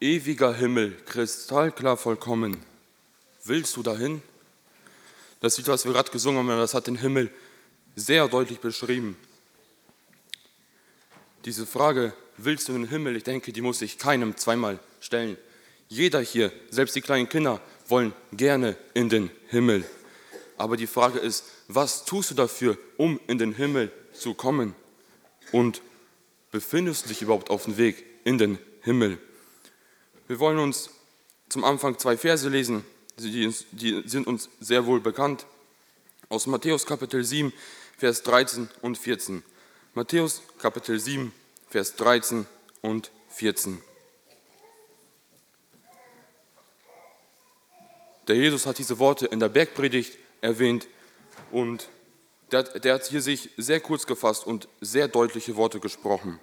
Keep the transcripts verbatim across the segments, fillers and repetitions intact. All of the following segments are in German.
Ewiger Himmel, kristallklar vollkommen. Willst du dahin? Das Lied, was wir gerade gesungen haben, das hat den Himmel sehr deutlich beschrieben. Diese Frage, willst du in den Himmel? Ich denke, die muss sich keinem zweimal stellen. Jeder hier, selbst die kleinen Kinder, wollen gerne in den Himmel. Aber die Frage ist, was tust du dafür, um in den Himmel zu kommen? Und befindest du dich überhaupt auf dem Weg in den Himmel? Wir wollen uns zum Anfang zwei Verse lesen, die, die sind uns sehr wohl bekannt. Aus Matthäus Kapitel sieben, Vers dreizehn und vierzehn. Matthäus Kapitel sieben, Vers dreizehn und vierzehn. Der Jesus hat diese Worte in der Bergpredigt erwähnt und der, der hat hier sich sehr kurz gefasst und sehr deutliche Worte gesprochen.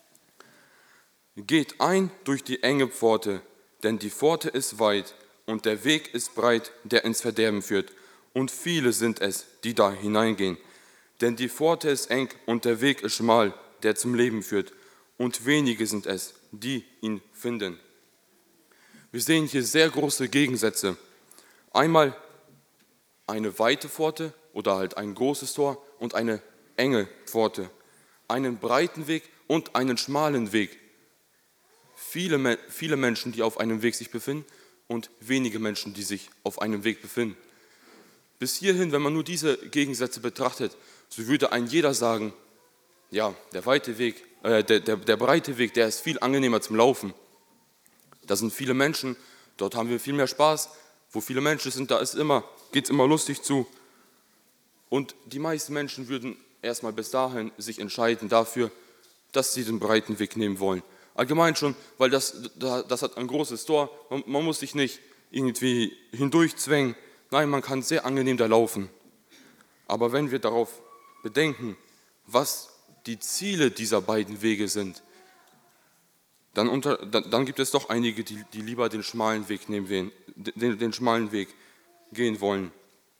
Geht ein durch die enge Pforte, denn die Pforte ist weit und der Weg ist breit, der ins Verderben führt. Und viele sind es, die da hineingehen. Denn die Pforte ist eng und der Weg ist schmal, der zum Leben führt. Und wenige sind es, die ihn finden. Wir sehen hier sehr große Gegensätze. Einmal eine weite Pforte oder halt ein großes Tor und eine enge Pforte. Einen breiten Weg und einen schmalen Weg. Viele, viele Menschen, die auf einem Weg sich befinden und wenige Menschen, die sich auf einem Weg befinden. Bis hierhin, wenn man nur diese Gegensätze betrachtet, so würde ein jeder sagen, ja, der weite Weg, äh, der, der, der breite Weg, der ist viel angenehmer zum Laufen. Da sind viele Menschen, dort haben wir viel mehr Spaß. Wo viele Menschen sind, da ist immer, geht es immer lustig zu. Und die meisten Menschen würden erstmal bis dahin sich entscheiden dafür, dass sie den breiten Weg nehmen wollen. Allgemein schon, weil das, das hat ein großes Tor, man, man muss sich nicht irgendwie hindurchzwängen. Nein, man kann sehr angenehm da laufen. Aber wenn wir darauf bedenken, was die Ziele dieser beiden Wege sind, dann, unter, dann, dann gibt es doch einige, die, die lieber den schmalen Weg nehmen wollen, den, den schmalen Weg gehen wollen.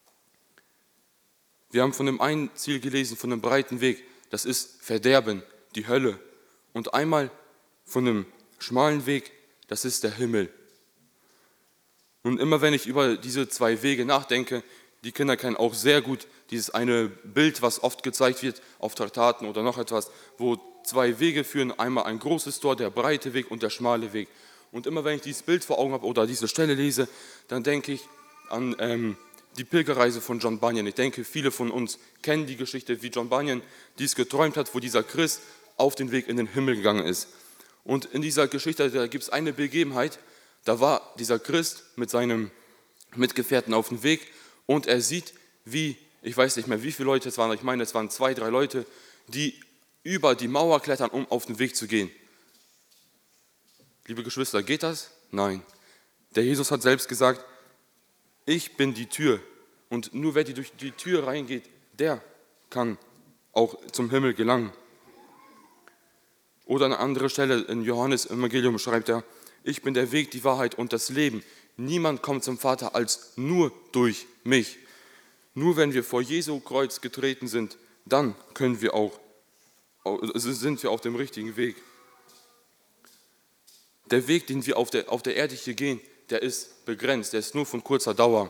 Wir haben von dem einen Ziel gelesen, von dem breiten Weg, das ist Verderben, die Hölle. Und einmal von dem schmalen Weg, das ist der Himmel. Und immer wenn ich über diese zwei Wege nachdenke, die Kinder kennen auch sehr gut dieses eine Bild, was oft gezeigt wird auf Traktaten oder noch etwas, wo zwei Wege führen, einmal ein großes Tor, der breite Weg und der schmale Weg. Und immer wenn ich dieses Bild vor Augen habe oder diese Stelle lese, dann denke ich an ähm, die Pilgerreise von John Bunyan. Ich denke, viele von uns kennen die Geschichte, wie John Bunyan dies geträumt hat, wo dieser Christ auf den Weg in den Himmel gegangen ist. Und in dieser Geschichte, da gibt es eine Begebenheit, da war dieser Christ mit seinem Mitgefährten auf dem Weg und er sieht, wie, ich weiß nicht mehr, wie viele Leute es waren, ich meine, es waren zwei, drei Leute, die über die Mauer klettern, um auf den Weg zu gehen. Liebe Geschwister, geht das? Nein. Der Jesus hat selbst gesagt, ich bin die Tür und nur wer durch die Tür reingeht, der kann auch zum Himmel gelangen. Oder an einer anderen Stelle in Johannes Evangelium schreibt er, ich bin der Weg, die Wahrheit und das Leben. Niemand kommt zum Vater als nur durch mich. Nur wenn wir vor Jesu Kreuz getreten sind, dann können wir auch, sind wir auf dem richtigen Weg. Der Weg, den wir auf der, auf der Erde hier gehen, der ist begrenzt, der ist nur von kurzer Dauer.